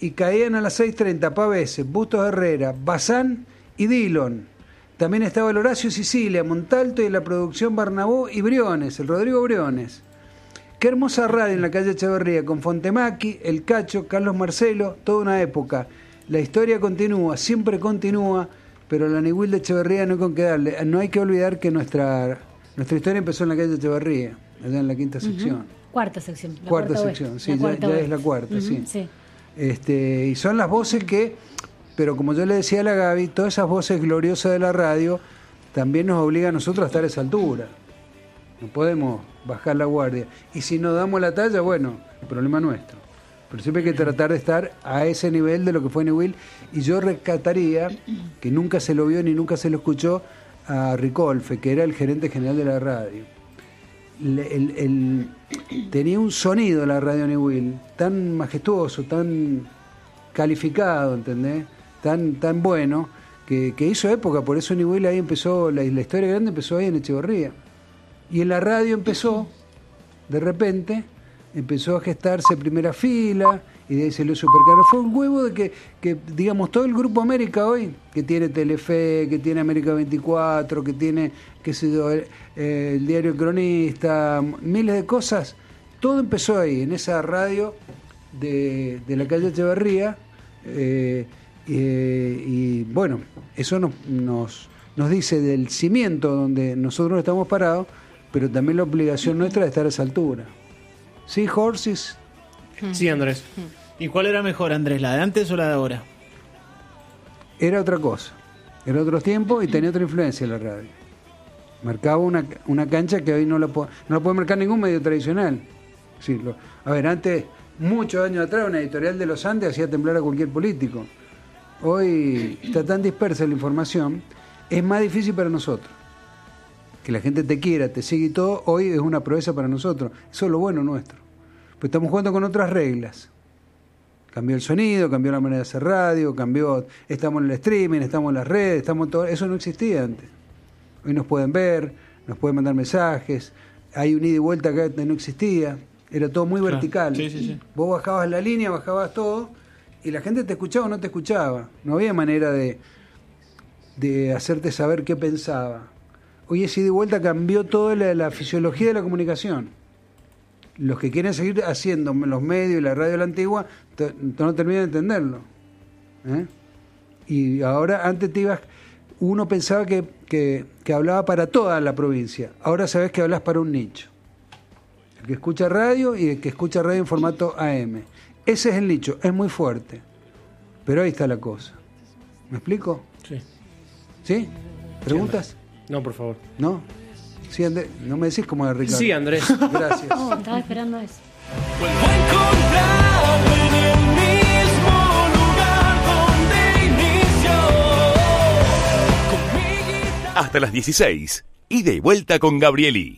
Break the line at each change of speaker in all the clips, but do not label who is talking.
y caían a las 6:30 Pavese, Bustos Herrera, Bazán y Dillon. También estaba el Horacio Sicilia, Montalto y la producción Barnabó y Briones, el Rodrigo Briones. Qué hermosa radio en la calle Echeverría, con Fontemacchi, El Cacho, Carlos Marcelo, toda una época. La historia continúa, siempre continúa, pero la Niwil de Echeverría no hay con qué darle. No hay que olvidar que nuestra historia empezó en la calle Echeverría, allá en la quinta sección.
Cuarta sección.
Cuarta sección, sí, ya es la cuarta, sí. Y son las voces que, pero como yo le decía a la Gaby, todas esas voces gloriosas de la radio también nos obligan a nosotros a estar a esa altura. No podemos bajar la guardia. Y si no damos la talla, bueno, el problema es nuestro. Pero siempre hay que tratar de estar a ese nivel de lo que fue Niwil. Y yo rescataría, que nunca se lo vio ni nunca se lo escuchó, a Ricolfe, que era el gerente general de la radio. Tenía un sonido la radio Niwil tan majestuoso, tan calificado, ¿entendés? Tan bueno, que hizo época. Por eso Niwil ahí empezó, la historia grande empezó ahí en Echeverría. Y en la radio empezó, de repente, empezó a gestarse Primera Fila, y de ahí salió Supercaro. Fue un huevo de que, digamos, todo el Grupo América hoy, que tiene Telefe, que tiene América 24, que tiene, qué sé yo, el Diario El Cronista, miles de cosas, todo empezó ahí, en esa radio de la calle Echeverría, y bueno, eso nos dice del cimiento donde nosotros estamos parados, pero también la obligación nuestra de estar a esa altura. ¿Sí, Horsis?
Sí, Andrés. ¿Y cuál era mejor, Andrés, la de antes o la de ahora?
Era otra cosa. Era otro tiempo y tenía otra influencia la radio. Marcaba una cancha que hoy no la puede marcar ningún medio tradicional. Sí, a ver, antes, muchos años atrás, una editorial de los Andes hacía temblar a cualquier político. Hoy está tan dispersa la información, es más difícil para nosotros. Que la gente te quiera, te sigue y todo, hoy es una proeza para nosotros. Eso es lo bueno nuestro. Pues estamos jugando con otras reglas. Cambió el sonido, cambió la manera de hacer radio, estamos en el streaming, estamos en las redes, estamos en todo. Eso no existía antes. Hoy nos pueden ver, nos pueden mandar mensajes, hay un ida y vuelta acá que no existía, era todo muy vertical.
Sí.
Vos bajabas la línea, bajabas todo, y la gente te escuchaba o no te escuchaba. No había manera de hacerte saber qué pensaba. Hoy ese ida y vuelta cambió toda la fisiología de la comunicación. Los que quieren seguir haciendo los medios y la radio de la antigua no terminan de entenderlo. Y ahora, antes uno pensaba que hablaba para toda la provincia. Ahora sabes que hablas para un nicho. El que escucha radio y el que escucha radio en formato AM. Ese es el nicho, es muy fuerte. Pero ahí está la cosa. ¿Me explico?
Sí.
¿Sí? ¿Preguntas?
No, por favor.
¿No? Sí, Andrés, no me decís cómo era Ricardo.
Sí, Andrés.
Gracias.
No, estaba esperando eso.
Vuelvo a encontrarme en el mismo lugar donde inició. Con mi guitarra.
Hasta las 16. Ida y vuelta con Gabrieli.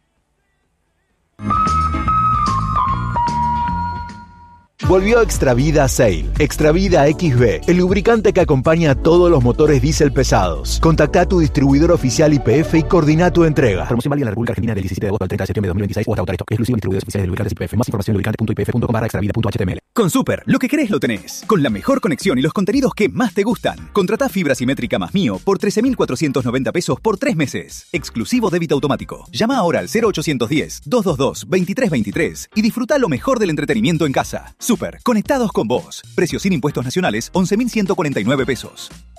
Volvió Extravida Sail, Extravida XB, el lubricante que acompaña a todos los motores diésel pesados. Contacta a tu distribuidor oficial YPF y coordina tu entrega. Promoción válida en la República Argentina del 17 de agosto al 30 de septiembre de 2026 o hasta agotar esto. Exclusivo en distribuidores oficiales de lubricantes YPF. Más información en lubricante.ypf.com/extravida.html.
Con Super, lo que querés lo tenés. Con la mejor conexión y los contenidos que más te gustan. Contratá fibra simétrica más Mío por 13.490 pesos por 3 meses. Exclusivo débito automático. Llama ahora al 0810-222-2323 y disfruta lo mejor del entretenimiento en casa. Super, conectados con vos. Precio sin impuestos nacionales, 11.149 pesos.